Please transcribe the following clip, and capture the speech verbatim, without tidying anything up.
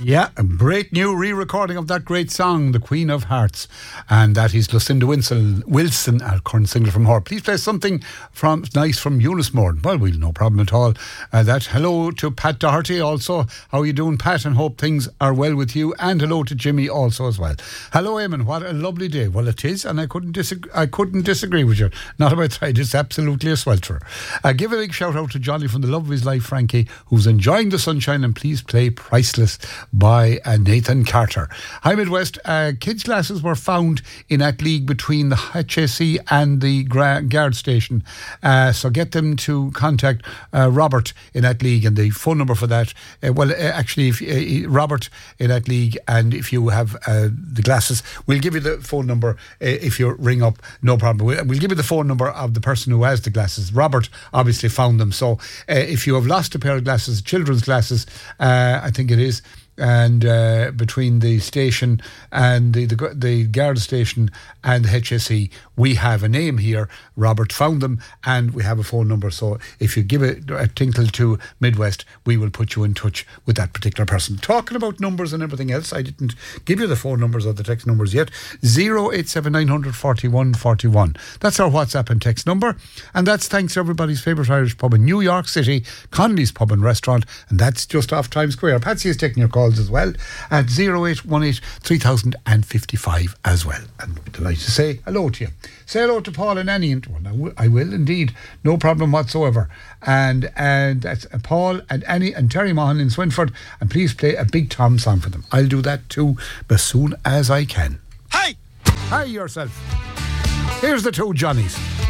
Yeah, a great new re-recording of that great song, The Queen of Hearts. And that is Lucinda Wilson, Wilson our current single from her. Please play something from nice from Eunice Moore. Well, we'll no problem at all. Uh, that hello to Pat Doherty also. How are you doing, Pat? And hope things are well with you. And hello to Jimmy also as well. Hello, Eamon. What a lovely day. Well, it is, and I couldn't disagree. I couldn't disagree with you. Not about that. It's absolutely a swelter. Uh, give a big shout out to Johnny from the love of his life, Frankie, who's enjoying the sunshine. And please play Priceless by uh, Nathan Carter. Hi Midwest, uh, kids' glasses were found in Athleague between the H S E and the gra- guard station. Uh, so get them to contact uh, Robert in Athleague, and the phone number for that, uh, well, uh, actually, if uh, Robert in Athleague, and if you have uh, the glasses, we'll give you the phone number uh, if you ring up, no problem. We'll, we'll give you the phone number of the person who has the glasses. Robert obviously found them. So uh, if you have lost a pair of glasses, children's glasses, uh, I think it is, and uh, between the station and the, the the guard station and the H S E, we have a name here. Robert found them, and we have a phone number. So if you give it a tinkle to Midwest, we will put you in touch with that particular person. Talking about numbers and everything else, I didn't give you the phone numbers or the text numbers yet. zero eight seven nine hundred forty-one forty-one. That's our WhatsApp and text number, and that's thanks to everybody's favourite Irish pub in New York City, Connolly's Pub and Restaurant, and that's just off Times Square. Patsy is taking your call as well at zero eight one eight three thousand fifty-five as well. And we'd like to say hello to you. Say hello to Paul and Annie. And, well, I will indeed, no problem whatsoever. And and that's Paul and Annie and Terry Mahan in Swinford. And please play a Big Tom song for them. I'll do that too as soon as I can. Hey! Hi yourself. Here's the two Johnnies.